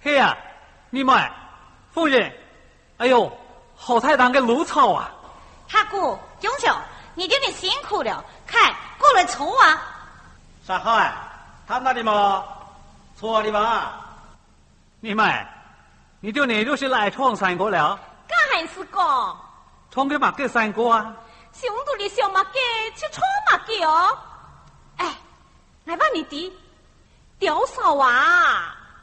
嘿呀，你们夫人，哎呦，后台当个芦草啊！ 大姑、兄兄，你今天辛苦了，看过来抽啊！ 啥好啊？他那里嘛，错的嘛？ 你们，你就那就是来闯三个了？ 干还是讲？ 闯个嘛给三个啊？ 兄弟的小马给去闯马给哦！哎，来吧，你弟，吊嫂啊！